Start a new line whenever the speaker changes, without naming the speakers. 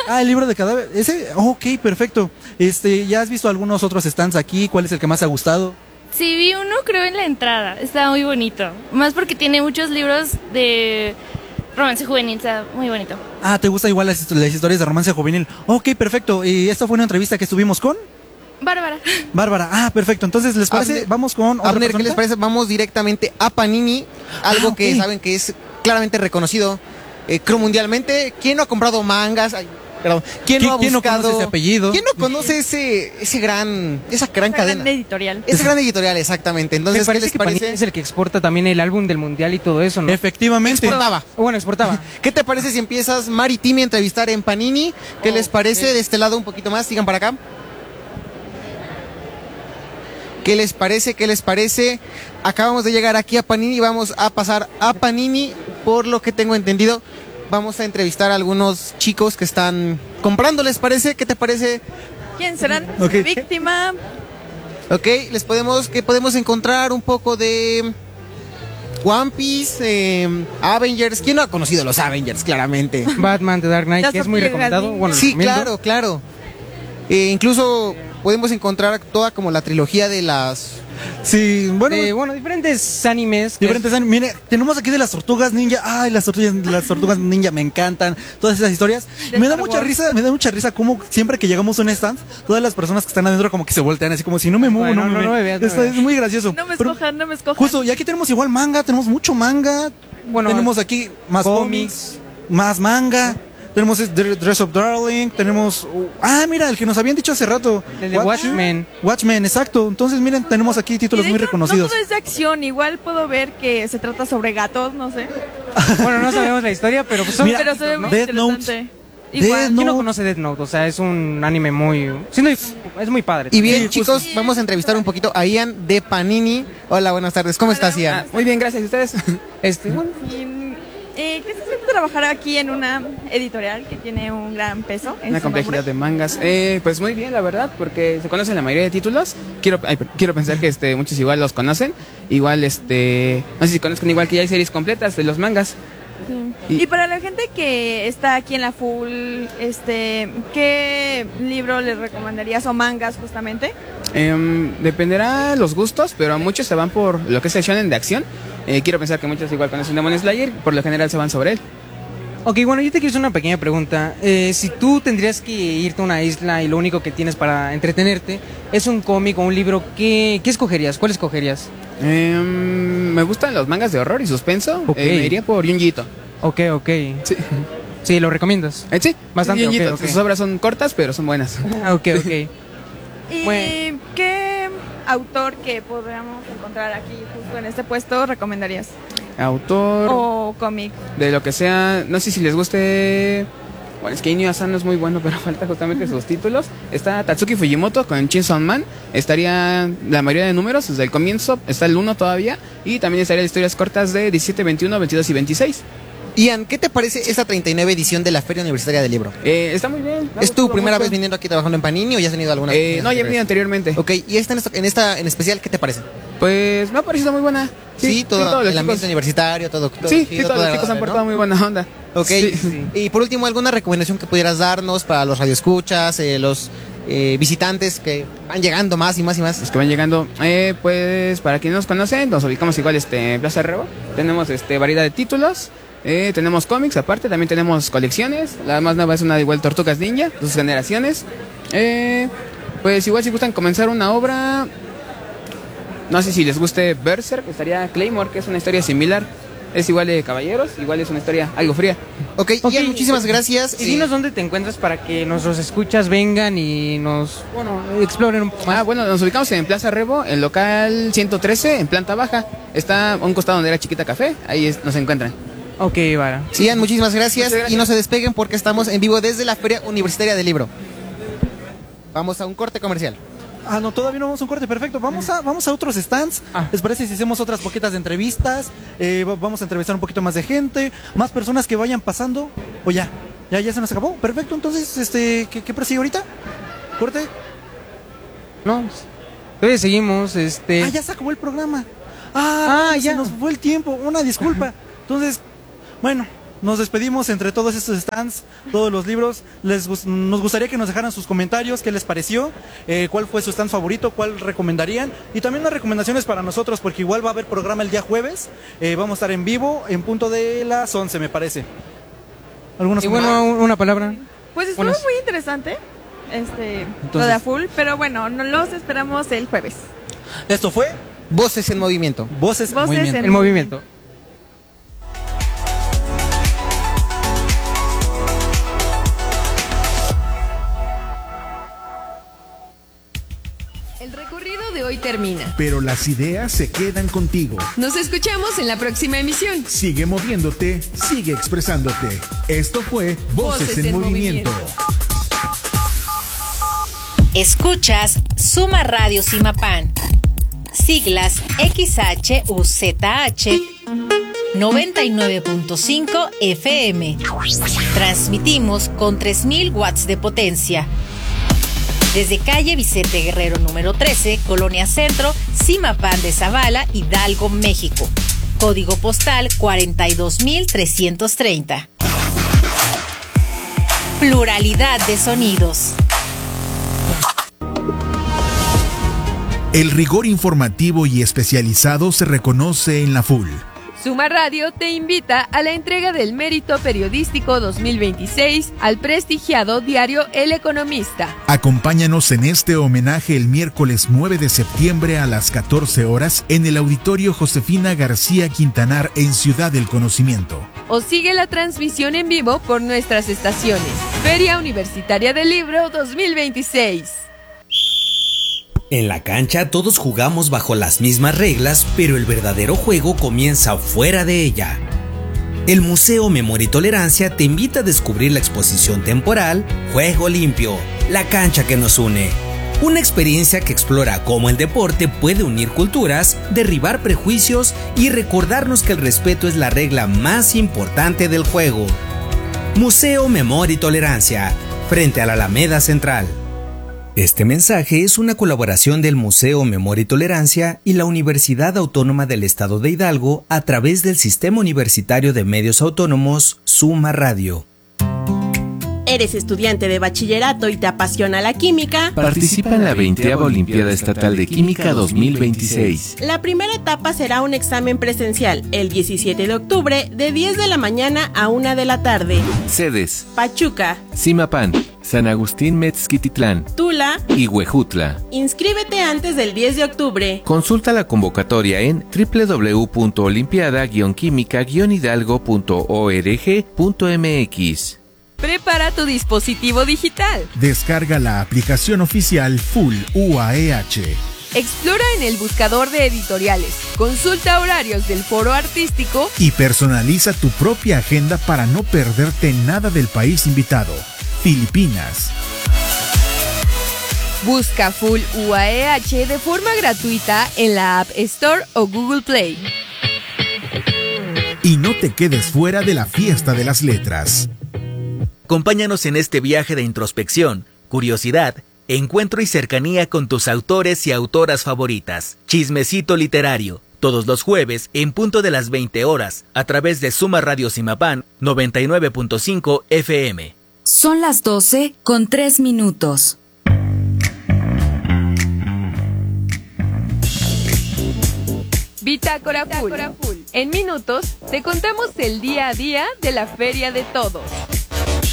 Ah, el libro de cadáver. Ese, ok, perfecto. ¿Ya has visto algunos otros stands aquí? ¿Cuál es el que más te ha gustado?
Sí, vi uno, creo, en la entrada. Está muy bonito. Más porque tiene muchos libros de romance juvenil. Está muy bonito.
Ah, ¿te gusta igual las historias de romance juvenil? Ok, perfecto. ¿Y esta fue una entrevista que estuvimos con?
Bárbara.
Bárbara. Ah, perfecto. Entonces, ¿les parece? Vamos con otra
Abner, ¿qué les
personita?
parece? Vamos directamente a Panini, algo
ok.
que saben que es claramente reconocido, creo mundialmente. ¿Quién no ha comprado mangas? Ay, perdón. ¿Quién no ha
¿Quién no
buscado
conoce ese apellido?
¿Quién no conoce esa gran cadena?
Gran editorial.
Esa gran editorial, exactamente. Entonces,
Me
¿qué
parece
les
que Panini
parece?
es el que exporta también el álbum del mundial y todo eso, ¿no?
Efectivamente.
Exportaba.
Bueno, exportaba.
¿Qué te parece si empiezas, Mari Timi, a entrevistar en Panini? ¿Qué les parece?
ok.
De este lado un poquito más, sigan para acá. ¿Qué les parece? ¿Qué les parece? Acabamos de llegar aquí a Panini y vamos a pasar a Panini. Por lo que tengo entendido, vamos a entrevistar a algunos chicos que están comprando, ¿les parece? ¿Qué te parece?
¿Quién serán?
Ok.
Víctima.
Ok, ¿qué podemos encontrar? Un poco de One Piece, Avengers. ¿Quién no ha conocido los Avengers? Claramente.
Batman, The Dark Knight,
Ya
que es muy
sabía,
recomendado.
Gandhi.
Bueno,
Sí,
recomiendo.
claro, claro. Incluso podemos encontrar toda como la trilogía de las...
Sí, bueno,
Diferentes animes.
diferentes años. Mire, tenemos aquí de las tortugas ninja. Ay, las tortugas ninja me encantan. Todas esas historias.
De
Me da
Star
mucha
Wars.
risa, me da mucha risa como siempre que llegamos a un stand, todas las personas que están adentro como que se voltean así como si no me muevo,
Bueno,
no me
no
ven.
me veas, no me
Esto
veas.
es muy gracioso.
No me
Pero
escojan, no me escojan.
justo, y aquí tenemos igual manga, tenemos mucho manga.
Bueno,
tenemos aquí más cómics, más manga. Tenemos Dress Up Darling, tenemos... mira, el que nos habían dicho hace rato.
El de Watchmen.
Watchmen, exacto. Entonces, miren, tenemos aquí títulos
Y de
muy
hecho,
reconocidos.
No todo es de acción, igual puedo ver que se trata sobre gatos, no sé.
Bueno, no sabemos la historia, pero pues son
Mira,
Pero se ve muy
Death Note.
interesante.
Death
Igual.
¿Quién no
Note.
conoce Death Note? O sea, es un anime muy... es muy padre.
Y bien,
Sí,
chicos, vamos a entrevistar un poquito a Ian de Panini. Hola, buenas tardes. ¿Cómo estás, Ian?
Muy bien, gracias. ¿Y ustedes?
Bueno,
¿Qué se siente trabajar aquí en una editorial que tiene un gran peso en
Una
su
complejidad
nombre?
de mangas. Pues muy bien, la verdad, porque se conocen la mayoría de títulos. Quiero pensar que muchos igual los conocen. Igual, no sé si conozcan igual que ya hay series completas de los mangas.
Y para la gente que está aquí en la full, ¿qué libro les recomendarías o mangas justamente?
Dependerá los gustos, pero a muchos se van por lo que es el shonen de acción. Quiero pensar que muchos igual conocen Demon Slayer, por lo general se van sobre él.
ok, bueno, yo te quiero hacer una pequeña pregunta. Si tú tendrías que irte a una isla y lo único que tienes para entretenerte es un cómic o un libro, ¿qué escogerías? ¿Cuál escogerías?
Me gustan los mangas de horror y suspenso.
Ok.
Me iría por Junjito.
Ok.
Sí,
Sí, ¿lo recomiendas?
sí,
Bastante,
Junjito.
ok.
Sus obras son cortas, pero son buenas.
Ok.
¿Y
Bueno.
qué autor que podríamos encontrar aquí justo en este puesto recomendarías?
Autor
O cómic.
de lo que sea, no sé si les guste. Bueno, es que Inyo Asano es muy bueno, pero falta justamente sus títulos. Está Tatsuki Fujimoto con Chainsaw Man. Estaría la mayoría de números desde el comienzo. Está el 1 todavía. Y también estaría historias cortas de 17, 21, 22 y 26.
Ian, ¿qué te parece esta 39 edición de la Feria Universitaria del Libro?
Está muy bien. me ha
¿Es tu
gustado
primera
mucho.
vez viniendo aquí trabajando en Panini o ya has venido alguna vez?
No, ya he venido anteriormente.
Ok, y esta en especial, ¿qué te parece?
Pues me ha parecido muy buena.
Sí, todo
todos los
el ambiente
chicos.
universitario, todo.
Sí,
chido,
todos
todo
los chicos han
agradable,
portado
¿no?
muy buena onda.
Ok,
Sí.
y por último, ¿alguna recomendación que pudieras darnos para los radioescuchas, los visitantes que van llegando más y más y más?
Los que van llegando, pues para quienes nos conocen, nos ubicamos igual en Plaza Rebo. Tenemos variedad de títulos. Tenemos cómics, aparte también tenemos colecciones. La más nueva es una de igual Tortugas Ninja, sus generaciones. Pues igual si gustan comenzar una obra, no sé si les guste Berserk, estaría Claymore, que es una historia similar. Es igual de caballeros, igual es una historia algo fría.
Ok, Ian, muchísimas gracias.
Y dinos dónde te encuentras para que nuestros escuchas vengan y exploren un poco más.
Bueno, nos ubicamos en Plaza Rebo, el local 113, en planta baja. Está a un costado donde era Chiquita Café, ahí nos encuentran.
Ok, vale.
Ian, muchísimas gracias.
Muchas gracias.
Y no se despeguen porque estamos en vivo desde la Feria Universitaria del Libro. Vamos a un corte comercial.
No, todavía no vamos a un corte, perfecto. Vamos a otros stands. ¿Les parece si hacemos otras poquitas de entrevistas? Vamos a entrevistar un poquito más de gente, más personas que vayan pasando. ¿O ya se nos acabó? Perfecto, entonces, ¿qué prosigue ahorita? ¿Corte?
No, entonces seguimos,
Ya se acabó el programa.
ya.
Se nos fue el tiempo, una disculpa. Entonces, bueno, nos despedimos entre todos estos stands, todos los libros. Nos gustaría que nos dejaran sus comentarios, qué les pareció, cuál fue su stand favorito, cuál recomendarían, y también unas recomendaciones para nosotros, porque igual va a haber programa el día jueves. Vamos a estar en vivo en punto de las 11, me parece.
Y bueno, una palabra.
Pues estuvo muy interesante lo de Full, pero bueno, los esperamos el jueves.
Esto fue
Voces en Movimiento.
Voces en Movimiento.
El movimiento.
El recorrido de hoy termina,
pero las ideas se quedan contigo.
Nos escuchamos en la próxima emisión.
Sigue moviéndote, sigue expresándote. Esto fue Voces en Movimiento.
Escuchas Suma Radio Simapán, siglas XHUZH 99.5 FM. Transmitimos con 3000 watts de potencia. Desde calle Vicente Guerrero número 13, Colonia Centro, Simapán de Zavala, Hidalgo, México. Código postal 42330. Pluralidad de sonidos.
El rigor informativo y especializado se reconoce en la FUL.
Suma Radio te invita a la entrega del Mérito Periodístico 2026 al prestigiado diario El Economista.
Acompáñanos en este homenaje el miércoles 9 de septiembre a las 14 horas en el Auditorio Josefina García Quintanar en Ciudad del Conocimiento.
O sigue la transmisión en vivo por nuestras estaciones. Feria Universitaria del Libro 2026.
En la cancha todos jugamos bajo las mismas reglas, pero el verdadero juego comienza fuera de ella. El Museo Memoria y Tolerancia te invita a descubrir la exposición temporal Juego Limpio, la cancha que nos une. Una experiencia que explora cómo el deporte puede unir culturas, derribar prejuicios y recordarnos que el respeto es la regla más importante del juego. Museo Memoria y Tolerancia, frente a la Alameda Central. Este mensaje es una colaboración del Museo Memoria y Tolerancia y la Universidad Autónoma del Estado de Hidalgo a través del Sistema Universitario de Medios Autónomos, Suma Radio.
¿Eres estudiante de bachillerato y te apasiona la química?
Participa en la 20ª Olimpiada Estatal de Química 2026.
La primera etapa será un examen presencial el 17 de octubre de 10 de la mañana a 1 de la tarde.
Sedes:
Pachuca,
Simapán, San Agustín Metzquititlán,
Tula
y Huejutla.
Inscríbete antes del 10 de octubre.
Consulta la convocatoria en www.olimpiada-química-hidalgo.org.mx.
Prepara tu dispositivo digital.
Descarga la aplicación oficial Full UAEH.
Explora en el buscador de editoriales. Consulta horarios del foro artístico.
Y personaliza tu propia agenda para no perderte nada del país invitado. Filipinas.
Busca Full UAEH de forma gratuita en la App Store o Google Play.
Y no te quedes fuera de la fiesta de las letras.
Acompáñanos en este viaje de introspección, curiosidad, encuentro y cercanía con tus autores y autoras favoritas. Chismecito literario, todos los jueves en punto de las 20 horas, a través de Suma Radio Simapán 99.5 FM.
Son las 12:03.
Bitácora Full. En minutos te contamos el día a día de la Feria de Todos.